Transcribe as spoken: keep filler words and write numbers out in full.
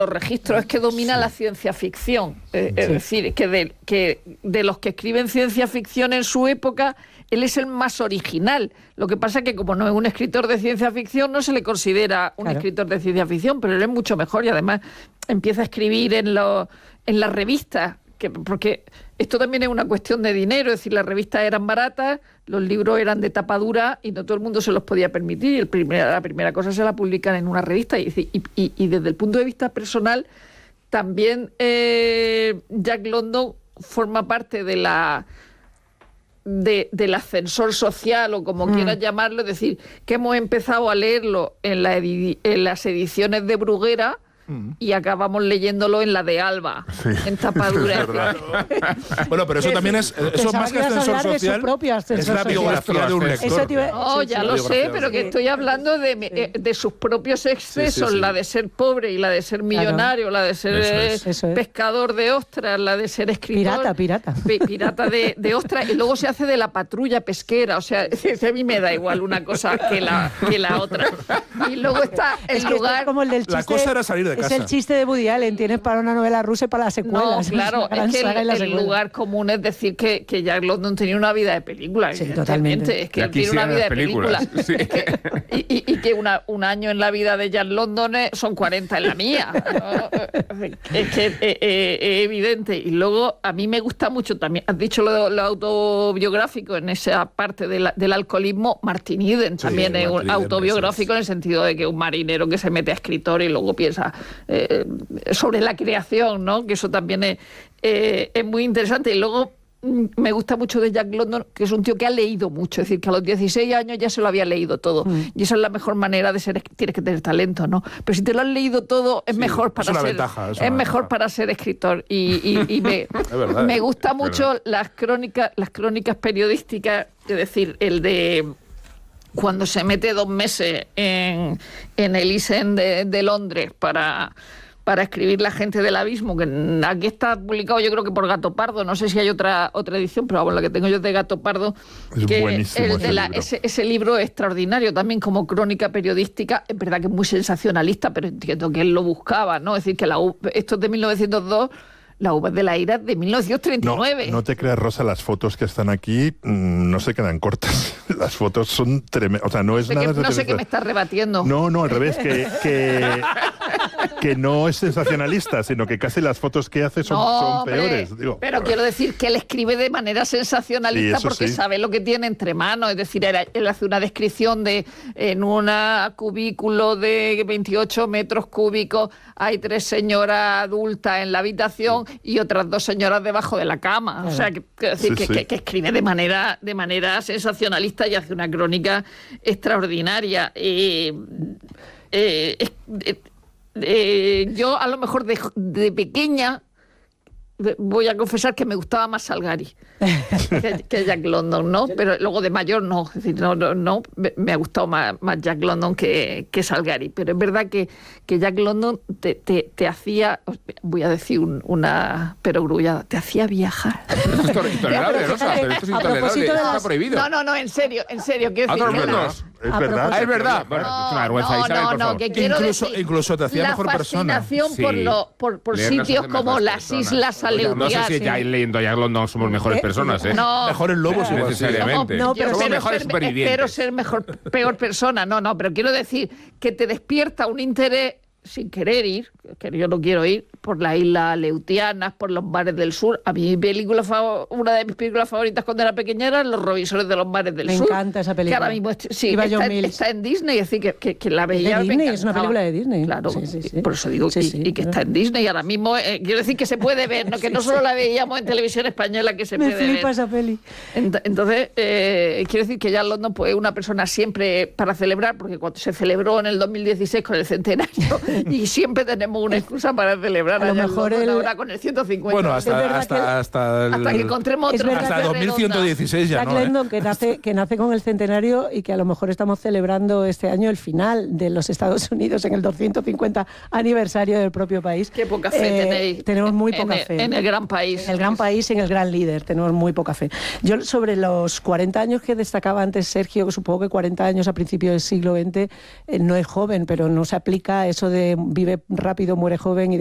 los registros es que domina sí. la ciencia ficción. Eh, sí. Es decir, que de, que de los que escriben ciencia ficción en su época, él es el más original. Lo que pasa es que como no es un escritor de ciencia ficción, no se le considera un claro. escritor de ciencia ficción, pero él es mucho mejor y además empieza a escribir en, lo, en las revistas, que, porque esto también es una cuestión de dinero, es decir, las revistas eran baratas, los libros eran de tapa dura y no todo el mundo se los podía permitir. Y el primer, la primera cosa se la publican en una revista y, y, y, y desde el punto de vista personal también eh, Jack London forma parte de la de, del ascensor social o como mm. quieras llamarlo, es decir, que hemos empezado a leerlo en, la edi- en las ediciones de Bruguera y acabamos leyéndolo en la de Alba, sí, en tapadura. Es bueno, pero eso es, también es, eso más que ascensor social, es la biografía de un lector. Oh, ya lo sé, pero que estoy hablando de, de sus propios excesos, sí, sí, sí. la de ser pobre y la de ser millonario, claro. la de ser eso es. Eso es. pescador de ostras, la de ser escritor. Pirata, pirata. Pirata de, de ostras, y luego se hace de la patrulla pesquera, o sea, a mí me da igual una cosa que la, que la otra. Y luego está el es que lugar... como el del chiste, la cosa era salir de casa. Es el chiste de Woody Allen, tienes para una novela rusa y para las secuelas. No, claro, es que el, el lugar común es decir que, que Jack London tenía una vida de película. Sí, totalmente. Es que él tiene una vida de película. Sí. Es que, y, y, y que una, un año en la vida de Jack London son cuarenta en la mía. Es que es, es, es evidente. Y luego a mí me gusta mucho también, has dicho lo, lo autobiográfico en esa parte de la, del alcoholismo, Martin Eden también sí, es un autobiográfico en el sentido de que un marinero que se mete a escritor y luego piensa... Eh, sobre la creación, ¿no? Que eso también es, eh, es muy interesante. Y luego me gusta mucho de Jack London, que es un tío que ha leído mucho, es decir, que a los dieciséis años ya se lo había leído todo. Mm. Y esa es la mejor manera de ser, tienes que tener talento, ¿no? Pero si te lo has leído todo, es sí, mejor para es ser ventaja, es es mejor ventaja. para ser escritor. Y, y, y me, verdad, me gusta mucho verdad. las crónicas, las crónicas periodísticas, es decir, el de cuando se mete dos meses en, en el East End de, de Londres para... para escribir La gente del abismo, que aquí está publicado yo creo que por Gato Pardo, no sé si hay otra otra edición, pero bueno, la que tengo yo es de Gato Pardo, es que buenísimo el de ese, la, libro. Ese, ese libro es extraordinario, también como crónica periodística, es verdad que es muy sensacionalista, pero entiendo que él lo buscaba, ¿no? Es decir, que la U, esto es de mil novecientos dos, la Uvas de la Ira de mil novecientos treinta y nueve. No, no te creas, Rosa, las fotos que están aquí mmm, no se quedan cortas. Las fotos son tremendas. O sea, no es no sé nada... Que, no sé qué me estás rebatiendo. No, no, al revés, que, que, que no es sensacionalista, sino que casi las fotos que hace son, no, son hombre, peores. Digo. Pero quiero decir que él escribe de manera sensacionalista sí, porque sí. sabe lo que tiene entre manos. Es decir, él, él hace una descripción de en un cubículo de veintiocho metros cúbicos hay tres señoras adultas en la habitación y otras dos señoras debajo de la cama. O sea, que, que, decir, sí, que, sí. que, que escribe de manera, de manera sensacionalista y hace una crónica extraordinaria. Eh, eh, eh, eh, yo a lo mejor de, de pequeña voy a confesar que me gustaba más Salgari que, que Jack London, ¿no? Pero luego de mayor no, es decir, no, no, no me ha gustado más, más Jack London que, que Salgari. Pero es verdad que, que Jack London te, te, te hacía, voy a decir un, una perogrullada, te hacía viajar. Esto es intolerable, Rosa, pero esto es intolerable, está prohibido. No, no, no, en serio, en serio. Quiero decir, no, no, es verdad. Ah, es verdad. Bueno, no, es una vergüenza, no, Isabel, no, por no, favor. que quiero incluso, decir, incluso te hacía mejor persona. La fascinación Sí. por, lo, por, por sitios como las personas. Islas Aleutianas. No sé si ya leyendo a Jack London somos mejores ¿Eh? personas, ¿eh? No, mejores lobos no, igual. necesariamente. No, no, pero somos espero mejores ser, supervivientes. espero ser mejor, peor persona. No, no, pero quiero decir que te despierta un interés sin querer ir, que yo no quiero ir, por las Islas Aleutianas, por los mares del sur. A mí mi película, una de mis películas favoritas cuando era pequeña eran Los Robinsones de los mares del me sur. Me encanta esa película. Que ahora mismo sí, Iba está, John está en Disney, es decir, que, que, que la veía. ¿De Disney? Es una película de Disney. Claro, sí, sí, sí. por eso digo, sí, y, sí, y que claro. está en Disney ahora mismo. Eh, quiero decir que se puede ver, ¿no? que no solo la veíamos en televisión española, que se me puede flipa ver. esa peli. Entonces, eh, quiero decir que Jack London pues, es una persona siempre para celebrar, porque cuando se celebró en el dos mil dieciséis con el centenario, y siempre tenemos una excusa para celebrar a, a lo Jack mejor London el... ahora con el ciento cincuenta. Bueno, hasta, hasta, que... hasta, el... hasta que encontremos otro. Hasta dos mil ciento dieciséis ya Jack no, London, ¿eh? que nace, que nace con el centenario y que a lo mejor estamos celebrando este año el final de los Estados Unidos en el doscientos cincuenta aniversario del propio país. Qué poca fe eh, tenéis. Tenemos muy poca en fe. El, en el gran país. En el gran país y en el gran líder tenemos muy poca fe. Yo sobre los cuarenta años que destacaba antes Sergio, que supongo que cuarenta años a principios del siglo veinte eh, no es joven, pero no se aplica eso de de Vive rápido, muere joven y